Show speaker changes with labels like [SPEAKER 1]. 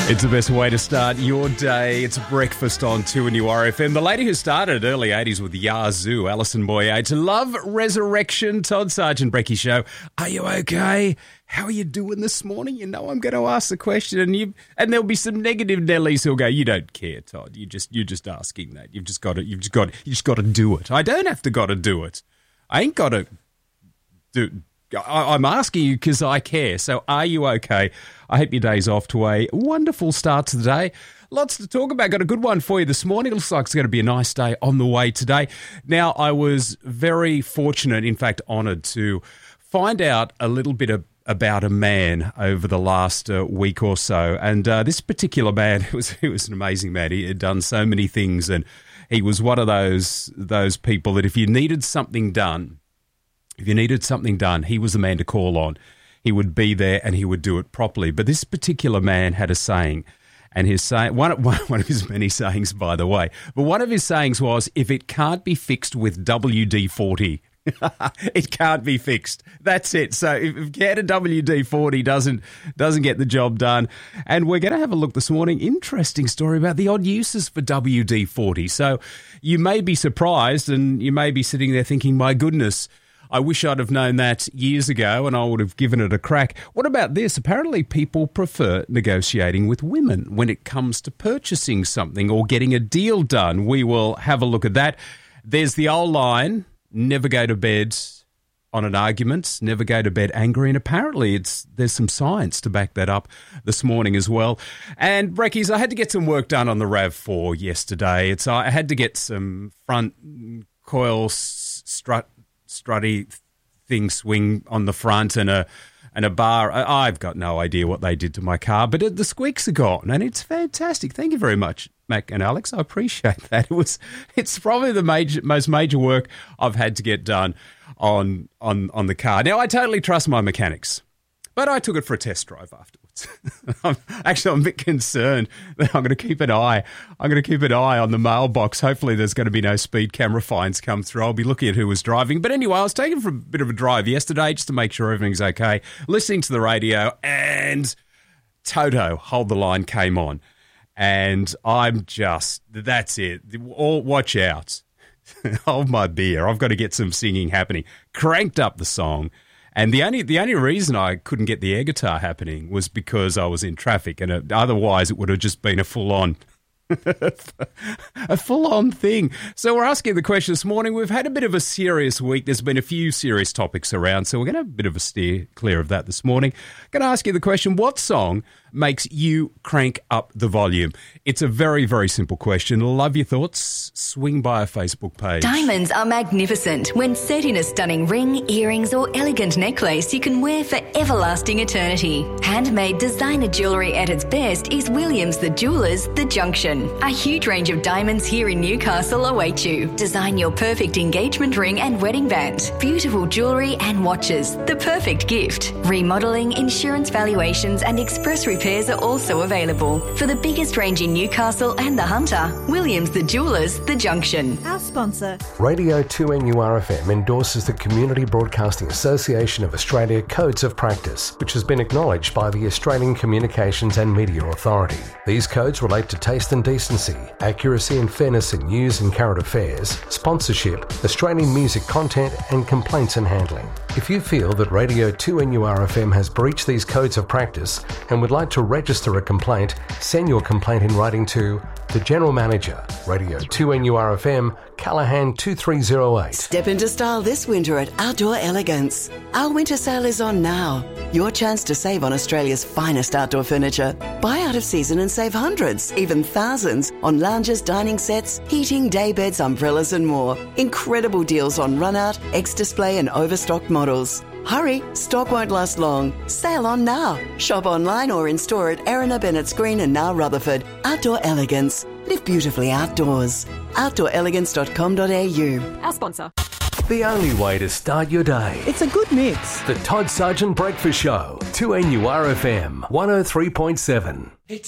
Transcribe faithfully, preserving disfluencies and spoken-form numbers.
[SPEAKER 1] It's the best way to start your day. It's breakfast on two N U R F M. The lady who started early eighties with Yazoo, Alison Boyer, to Love Resurrection, Todd Sargent Brecky Show. Are you okay? How are you doing this morning? You know I'm going to ask the question, and you and there'll be some negative Nellies who'll go, "You don't care, Todd. You just you're just asking that. You've just got to you've just got you just got to do it." I don't have to got to do it. I ain't got to do. I, I'm asking you because I care. So are you okay? I hope your day's off to a wonderful start to the day. Lots to talk about. Got a good one for you this morning. It looks like it's going to be a nice day on the way today. Now, I was very fortunate, in fact honoured, to find out a little bit of, about a man over the last uh, week or so. And uh, this particular man, it was, it was an amazing man. He had done so many things, and he was one of those those people that if you needed something done, If you needed something done, he was the man to call on. He would be there and he would do it properly. But this particular man had a saying, and his say, one, one of his many sayings, by the way, but one of his sayings was, if it can't be fixed with W D forty, it can't be fixed. That's it. So if, if get a W D forty doesn't doesn't get the job done. And we're going to have a look this morning. Interesting story about the odd uses for W D forty. So you may be surprised and you may be sitting there thinking, my goodness, I wish I'd have known that years ago and I would have given it a crack. What about this? Apparently people prefer negotiating with women when it comes to purchasing something or getting a deal done. We will have a look at that. There's the old line, never go to bed on an argument, never go to bed angry. And apparently it's there's some science to back that up this morning as well. And Breckies, I had to get some work done on the RAV four yesterday. It's I had to get some front coil strut strutty thing swing on the front and a and a bar. I've got no idea what they did to my car, but it, the squeaks are gone and it's fantastic. Thank you very much, Mac and Alex. I appreciate that. It was it's probably the major most major work I've had to get done on on on the car. Now I totally trust my mechanics, but I took it for a test drive afterwards. I'm, actually, I'm a bit concerned that I'm going to keep an eye. I'm going to keep an eye on the mailbox. Hopefully, there's going to be no speed camera fines come through. I'll be looking at who was driving. But anyway, I was taken for a bit of a drive yesterday just to make sure everything's okay. Listening to the radio, and Toto, Hold the Line came on, and I'm just that's it. All watch out. Hold my beer. I've got to get some singing happening. Cranked up the song. And the only the only reason I couldn't get the air guitar happening was because I was in traffic, and it, otherwise it would have just been a full on, a full on thing. So we're asking the question this morning. We've had a bit of a serious week. There's been a few serious topics around, so we're going to have a bit of a steer clear of that this morning. Going to ask you the question: what song makes you crank up the volume? It's a very, very simple question. Love your thoughts. Swing by our Facebook page.
[SPEAKER 2] Diamonds are magnificent when set in a stunning ring, earrings or elegant necklace you can wear for everlasting eternity. Handmade designer jewellery at its best is Williams the Jewellers The Junction. A huge range of diamonds here in Newcastle await you. Design your perfect engagement ring and wedding band. Beautiful jewellery and watches. The perfect gift. Remodelling, insurance valuations and express repairs are also available. For the biggest range in Newcastle and the Hunter, Williams the Jewellers The Junction.
[SPEAKER 3] Our sponsor.
[SPEAKER 4] Radio two N U R F M endorses the Community Broadcasting Association of Australia Codes of Practice, which has been acknowledged by the Australian Communications and Media Authority. These codes relate to taste and decency, accuracy and fairness in news and current affairs, sponsorship, Australian music content and complaints and handling. If you feel that Radio two N U R F M has breached these codes of practice and would like to register a complaint, send your complaint in writing to the General Manager, Radio two N U R F M, Callahan two three zero eight.
[SPEAKER 5] Step into style this winter at Outdoor Elegance. Our winter sale is on now. Your chance to save on Australia's finest outdoor furniture. Buy out of season and save hundreds, even thousands, on lounges, dining sets, heating, day beds, umbrellas and more. Incredible deals on run-out, ex-display and overstocked models. Hurry, stock won't last long. Sale on now. Shop online or in store at Erina Bennett's Green and now Rutherford. Outdoor Elegance. Live beautifully outdoors. outdoor elegance dot com dot a u.
[SPEAKER 3] Our sponsor.
[SPEAKER 4] The only way to start your day.
[SPEAKER 3] It's a good mix.
[SPEAKER 4] The Todd Sargent Breakfast Show. two N U R F M one oh three point seven.
[SPEAKER 6] It's